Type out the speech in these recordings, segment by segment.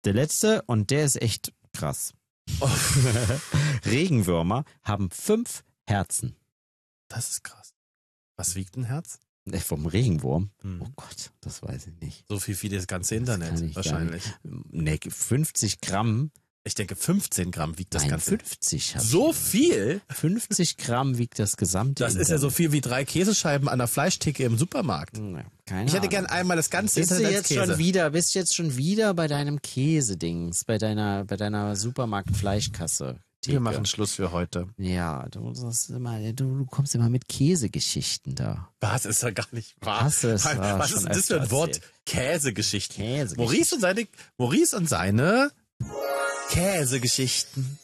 Der letzte, und der ist echt krass. Oh. Regenwürmer haben 5 Herzen. Das ist krass. Was wiegt ein Herz? Vom Regenwurm? Hm. Oh Gott, das weiß ich nicht. So viel wie das ganze kann Internet ich wahrscheinlich. Nee, 50 Gramm. Ich denke 15 Gramm wiegt das Nein, Ganze. 50. So viel? 50 Gramm wiegt das gesamte Das ist ja so viel wie 3 Käsescheiben an der Fleischtheke im Supermarkt. Ja, keine Ich hätte Ahnung. gern einmal das ganze Bist du Internet jetzt als Käse. bist jetzt schon wieder bei deinem Käsedings, bei deiner Supermarkt-Fleischkasse? Wir machen Schluss für heute. Ja, du kommst immer mit Käsegeschichten da. Was ist ja gar nicht wahr? Was ist Was ist schon denn das für ein öfter Wort? erzählt. Käsegeschichten. Käsegeschichten. Maurice und seine Käsegeschichten.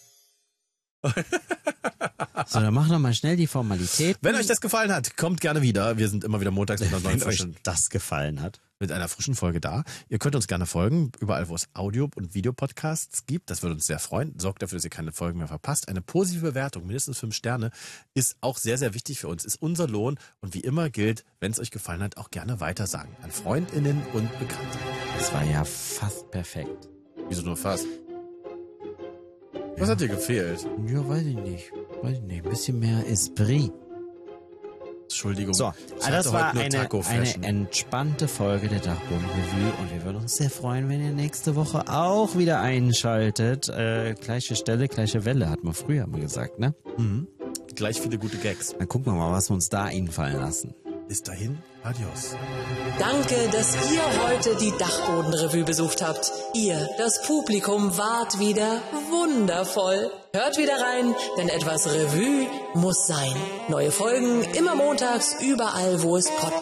So, dann mach doch mal schnell die Formalität. Wenn euch das gefallen hat, kommt gerne wieder. Wir sind immer wieder montags mit einer neuen Wenn euch frischen, das gefallen hat. mit einer frischen Folge da. Ihr könnt uns gerne folgen, überall wo es Audio- und Videopodcasts gibt. Das würde uns sehr freuen. Sorgt dafür, dass ihr keine Folgen mehr verpasst. Eine positive Bewertung, mindestens 5 Sterne, ist auch sehr, sehr wichtig für uns. Ist unser Lohn. Und wie immer gilt, wenn es euch gefallen hat, auch gerne weitersagen. An FreundInnen und Bekannte. Das war ja fast perfekt. Wieso nur fast? Was hat dir gefehlt? Ja, weiß ich nicht. Ein bisschen mehr Esprit. Entschuldigung. So, ich das hatte war heute nur eine Taco-Fashion. entspannte Folge der Dachboden-Revue und wir würden uns sehr freuen, wenn ihr nächste Woche auch wieder einschaltet. Gleiche Stelle, gleiche Welle, hat man früher mal gesagt, ne? Gleich viele gute Gags. Dann gucken wir mal, was wir uns da einfallen lassen. Bis dahin, adios. Danke, dass ihr heute die Dachboden-Revue besucht habt. Ihr, das Publikum, wart wieder wundervoll. Hört wieder rein, denn etwas Revue muss sein. Neue Folgen immer montags, überall, wo es Podcasts